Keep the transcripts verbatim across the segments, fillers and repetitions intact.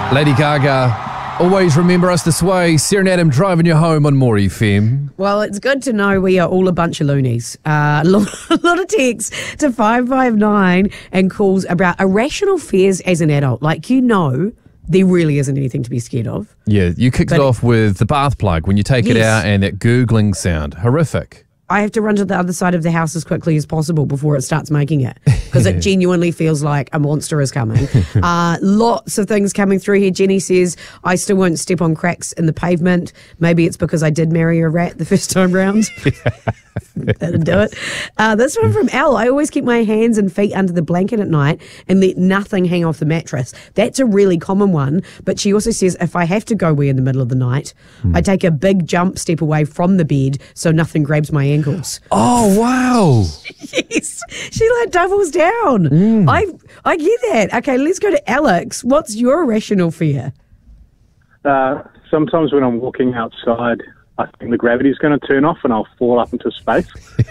Lady Gaga, always remember us this way. Sarah and Adam driving you home on More F M. Well, it's good to know we are all a bunch of loonies. Uh, a, lot, a lot of texts to five five nine and calls about irrational fears as an adult. Like, you know, there really isn't anything to be scared of. Yeah, you kicked but it off with the bath plug when you take yes. it out and that gurgling sound. Horrific. I have to run to the other side of the house as quickly as possible before it starts making it, because it genuinely feels like a monster is coming. Uh, lots of things coming through here. Jenny says, I still won't step on cracks in the pavement. Maybe it's because I did marry a rat the first time round. That'll do it. Uh, this one from Al. I always keep my hands and feet under the blanket at night and let nothing hang off the mattress. That's a really common one. But she also says, if I have to go wee in the middle of the night, hmm. I take a big jump step away from the bed so nothing grabs my ankles. Oh, wow. Yes. She like doubles down. Mm. I I get that. Okay, let's go to Alex. What's your irrational fear? Uh, sometimes when I'm walking outside, I think the gravity's going to turn off and I'll fall up into space.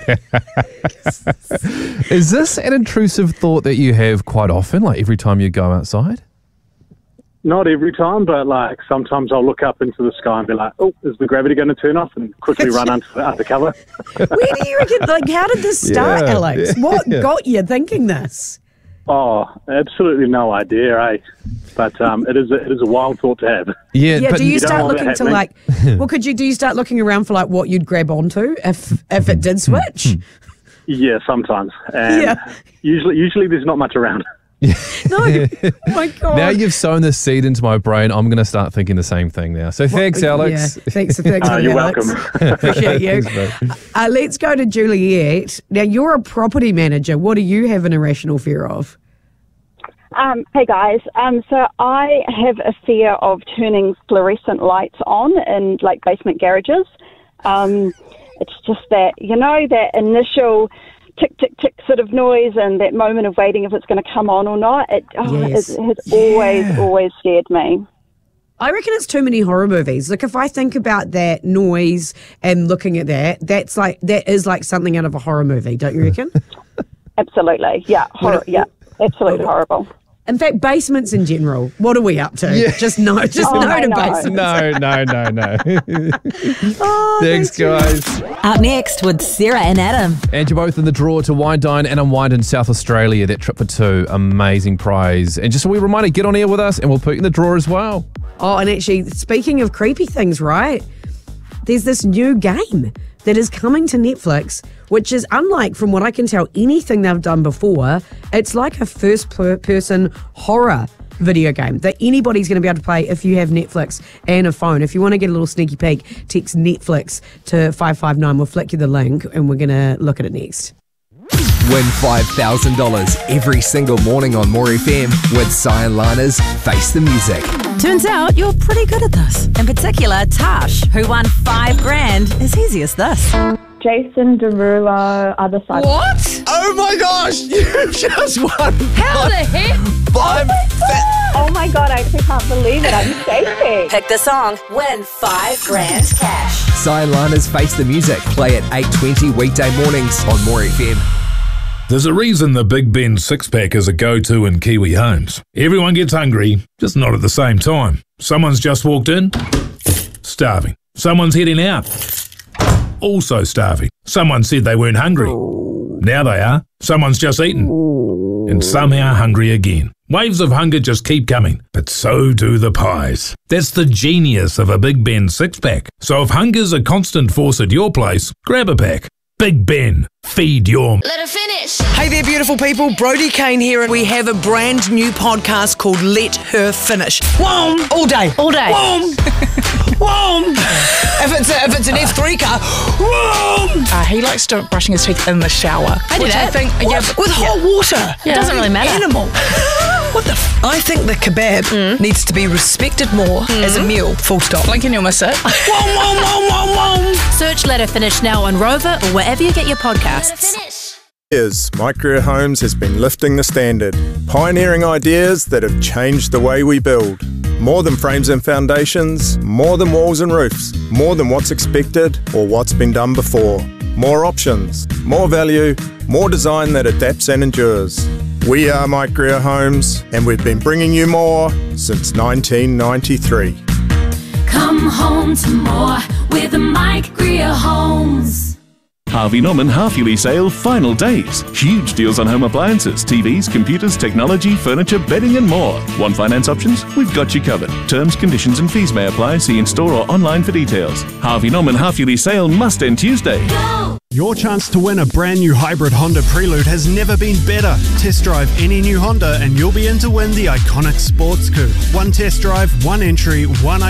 Is this an intrusive thought that you have quite often, like every time you go outside? Not every time, but like sometimes I'll look up into the sky and be like, oh, is the gravity going to turn off? And quickly run under, under cover. Where do you reckon, like, how did this start, yeah, Alex? Yeah, what yeah. got you thinking this? Oh, absolutely no idea, eh? But um, it is a, it is a wild thought to have. Yeah, yeah. But do you, you start looking to like? Well, could you do you start looking around for like what you'd grab onto if if it did switch? Yeah, sometimes. And yeah. Usually, usually there's not much around. No, oh my God. Now you've sown the seed into my brain. I'm going to start thinking the same thing now. So thanks, well, Alex. Yeah, thanks, thanks. uh, you're Alex. welcome. Appreciate you. Thanks, uh, let's go to Juliet. Now, you're a property manager. What do you have an irrational fear of? Um, hey guys, um, so I have a fear of turning fluorescent lights on in like basement garages. Um, it's just that, you know, that initial tick, tick, tick sort of noise and that moment of waiting if it's going to come on or not. It, oh, yes. it, it has yeah. always, always scared me. I reckon it's too many horror movies. Like, if I think about that noise and looking at that, that's like, that is like something out of a horror movie, don't you reckon? Absolutely, yeah, horror, yeah. Absolutely horrible. In fact, basements in general, what are we up to? Yeah. Just no, just oh, no to no. basements. No, no, no, no. oh, Thanks, guys. Up next with Sarah and Adam. And you're both in the draw to Wine Dine and Unwind in South Australia. That trip for two, amazing prize. And just a wee reminder, get on air with us and we'll put you in the draw as well. Oh, and actually, speaking of creepy things, right? There's this new game that is coming to Netflix, which is unlike, from what I can tell, anything they've done before. It's like a first-person horror video game that anybody's going to be able to play if you have Netflix and a phone. If you want to get a little sneaky peek, text Netflix to five five nine. We'll flick you the link and we're going to look at it next. Win five thousand dollars every single morning on More F M with Cyan Lana's Face the Music. Turns out you're pretty good at this. In particular, Tash, who won five grand, is easy as this. Jason Derulo, other side. What? Oh my gosh, you just won. How the heck? Five. Oh, oh my God, I actually can't believe it. I'm shaking. Pick the song, win five grand cash. Cyan Lana's Face the Music. Play at eight twenty weekday mornings on More F M. There's a reason the Big Ben six-pack is a go-to in Kiwi homes. Everyone gets hungry, just not at the same time. Someone's just walked in, starving. Someone's heading out, also starving. Someone said they weren't hungry. Now they are. Someone's just eaten, and somehow hungry again. Waves of hunger just keep coming, but so do the pies. That's the genius of a Big Ben six-pack. So if hunger's a constant force at your place, grab a pack. Big Ben, feed your... Let her finish. Hey there, beautiful people. Brody Kane here, and we have a brand new podcast called Let Her Finish. Whoom! All day. All day. Whoom! Whoom! If it's, a, if it's an F three car, whoom! Uh, he likes to brushing his teeth in the shower. I do which that. I think, yeah, but, with hot yeah. water. Yeah. It doesn't really matter. Animal. What the f- I think the kebab mm. needs to be respected more mm. as a meal. Full stop. Blink and you'll miss it. Whoom, whoom, whoom, whoom, whoom. Search Let Her Finish now on Rover or wherever you get your podcasts. Years, My Career Homes has been lifting the standard, pioneering ideas that have changed the way we build. More than frames and foundations, more than walls and roofs, more than what's expected or what's been done before. More options, more value, more design that adapts and endures. We are Mike Greer Homes, and we've been bringing you more since nineteen ninety-three. Come home to more with Mike Greer Homes. Harvey Norman half-yearly sale final days. Huge deals on home appliances, T Vs, computers, technology, furniture, bedding and more. Want finance options? We've got you covered. Terms, conditions and fees may apply. See in-store or online for details. Harvey Norman half-yearly sale must end Tuesday. Go! Your chance to win a brand new hybrid Honda Prelude has never been better. Test drive any new Honda and you'll be in to win the iconic sports coupe. One test drive, one entry, one